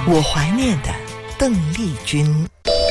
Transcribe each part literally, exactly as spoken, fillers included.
我怀念的邓丽君。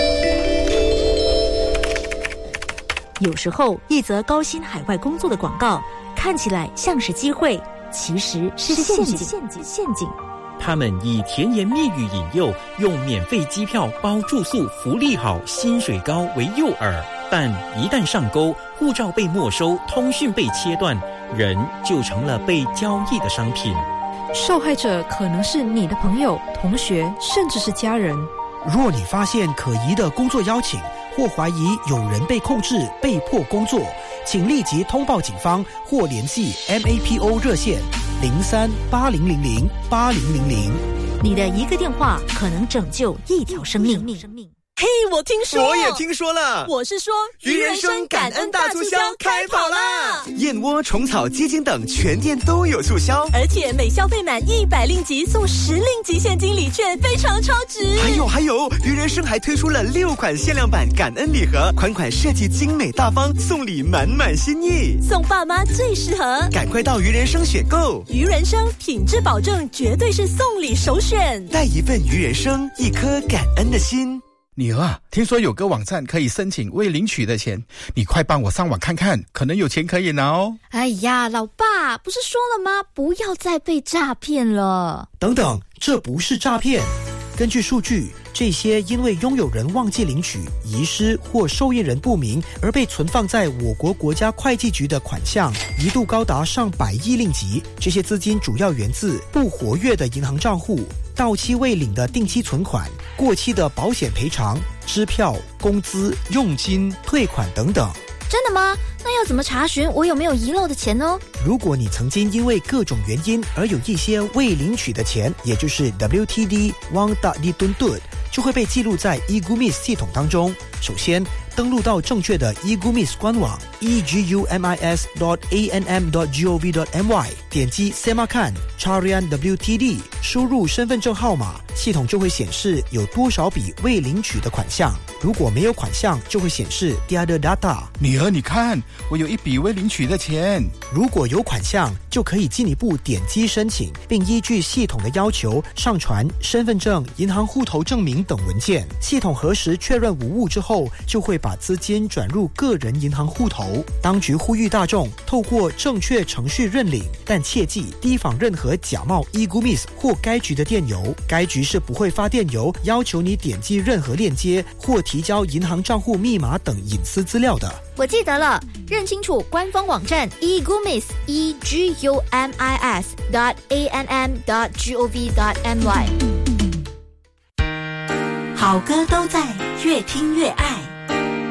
有时候，一则高薪海外工作的广告看起来像是机会，其实是陷阱。陷阱，陷阱。 他们以甜言蜜语引诱，用免费机票、包住宿、福利好、薪水高为诱饵，但一旦上钩，护照被没收，通讯被切断，人就成了被交易的商品。 受害者可能是你的朋友、同学，甚至是家人。 若你发现可疑的工作邀请，或怀疑有人被控制、被迫工作，请立即通报警方或联系 M A P O 热线零三八零零零八零零零。 你的一个电话可能拯救一条生命。 嘿，我听说， 我也听说了。 我是说， 鱼人生感恩大促销开跑啦！燕窝、虫草、鸡精等全店都有促销， 而且每消费满一百令吉送十令吉现金礼券，非常超值。 还有还有，鱼人生还推出了六款限量版感恩礼盒，款款设计精美大方，送礼满满心意， 送爸妈最适合。 赶快到鱼人生选购， 鱼人生品质保证，绝对是送礼首选。 带一份鱼人生，一颗感恩的心。 女儿啊，听说有个网站可以申请未领取的钱，你快帮我上网看看，可能有钱可以拿哦。 哎呀，老爸，不是说了吗？不要再被诈骗了。 等等，这不是诈骗。根据数据，这些因为拥有人忘记领取、遗失或受益人不明而被存放在我国国家会计局的款项，一度高达上百亿令吉。这些资金主要源自不活跃的银行账户、到期未领的定期存款、过期的保险赔偿、支票、工资、佣金、退款等等。 真的吗？那要怎么查询我有没有遗漏的钱呢？ 如果你曾经因为各种原因而有一些未领取的钱，也就是 W T D Wang Da Di Dun Dun， 就会被记录在 eGumis 系统当中。首先，登录到正确的 eGumis 官网 e g u m i s dot a n m dot gov dot m y， 点击 Semakan Carian W T D， 输入身份证号码，系统就会显示有多少笔未领取的款项。如果没有款项，就会显示 Tiada data。 女儿，你看，我有一笔未领取的钱。 如果有款项，就可以进一步点击申请，并依据系统的要求上传身份证、银行户头证明等文件。系统核实确认无误之后，就会把资金转入个人银行户头。当局呼吁大众透过正确程序认领，但切记提防任何假冒 eGumis 或该局的电邮。该局是不会发电邮要求你点击任何链接或提交银行账户密码等隐私资料的。 我记得了，认清楚官方网站 eGumis e g u m i s dot a n m dot gov dot m y。 好歌都在，越听越爱。